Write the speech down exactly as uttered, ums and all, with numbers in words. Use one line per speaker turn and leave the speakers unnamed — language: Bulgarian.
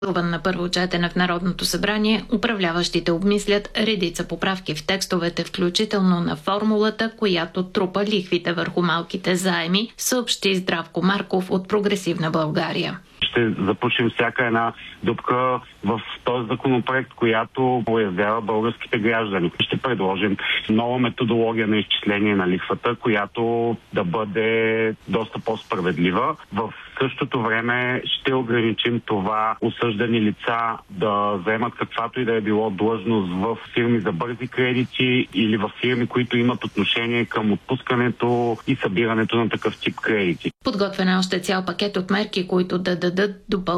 На първо четене в Народното събрание, управляващите обмислят редица поправки в текстовете, включително на формулата, която трупа лихвите върху малките заеми, съобщи Здравко Марков от Прогресивна България.
Ще запушим всяка една дупка в този законопроект, която уязвява българските граждани. Ще предложим нова методология на изчисление на лихвата, която да бъде доста по-справедлива. В същото време ще ограничим това осъждани лица да вземат каквато и да е било длъжност в фирми за бързи кредити или в фирми, които имат отношение към отпускането и събирането на такъв тип кредити.
Подготвен е още цял пакет от мерки, които да дадат допълнително